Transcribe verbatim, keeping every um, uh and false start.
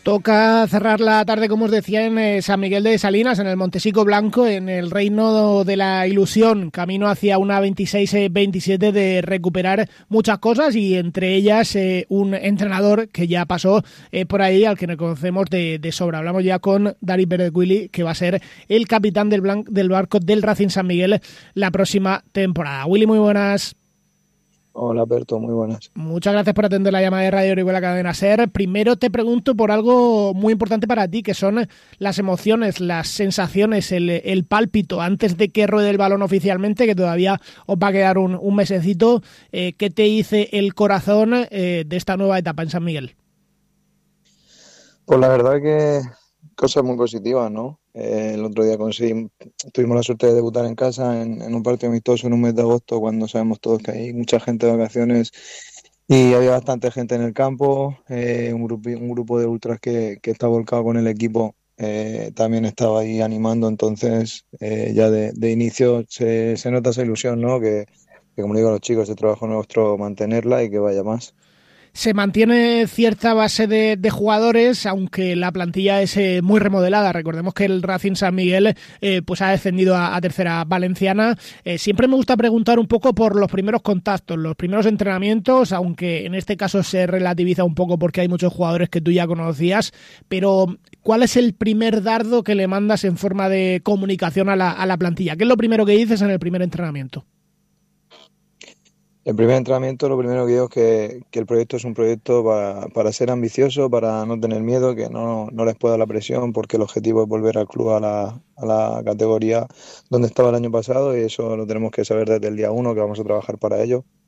Toca cerrar la tarde, como os decía, en eh, San Miguel de Salinas, en el Montesico Blanco, en el reino de la ilusión, camino hacia una veintiséis veintisiete de recuperar muchas cosas y entre ellas eh, un entrenador que ya pasó eh, por ahí, al que nos conocemos de, de sobra. Hablamos ya con David Pérez-Willy, que va a ser el capitán del, blan- del barco del Racing San Miguel la próxima temporada. Willy, muy buenas. Hola, Berto, muy buenas. Muchas gracias por atender la llamada de Radio Orihuela Cadena Ser. Primero te pregunto por algo muy importante para ti, que son las emociones, las sensaciones, el, el pálpito antes de que ruede el balón oficialmente, que todavía os va a quedar un, un mesecito. Eh, ¿Qué te dice el corazón eh, de esta nueva etapa en San Miguel? Pues la verdad que cosas muy positivas, ¿no? Eh, el otro día conseguimos, tuvimos la suerte de debutar en casa en, en un partido amistoso en un mes de agosto, cuando sabemos todos que hay mucha gente de vacaciones y había bastante gente en el campo. Eh, un grupo, un grupo de ultras que, que está volcado con el equipo, eh, también estaba ahí animando. Entonces eh, ya de, de inicio se, se nota esa ilusión, ¿no? Que, que como digo a los chicos, es trabajo nuestro mantenerla y que vaya más. Se mantiene cierta base de, de jugadores, aunque la plantilla es eh, muy remodelada. Recordemos que el Racing San Miguel eh, pues ha descendido a, a tercera valenciana. Eh, siempre me gusta preguntar un poco por los primeros contactos, los primeros entrenamientos, aunque en este caso se relativiza un poco porque hay muchos jugadores que tú ya conocías, pero ¿cuál es el primer dardo que le mandas en forma de comunicación a la, a la plantilla? ¿Qué es lo primero que dices en el primer entrenamiento? El primer entrenamiento, lo primero que digo es que, que el proyecto es un proyecto para, para ser ambicioso, para no tener miedo, que no, no les pueda la presión, porque el objetivo es volver al club a la, a la categoría donde estaba el año pasado, y eso lo tenemos que saber desde el día uno, que vamos a trabajar para ello.